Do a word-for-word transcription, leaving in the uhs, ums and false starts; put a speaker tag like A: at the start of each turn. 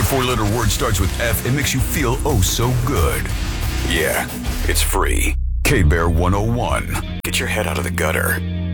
A: four-letter word starts with F and makes you feel oh so good. Yeah, it's free. K-Bear one oh one. Get your head out of the gutter.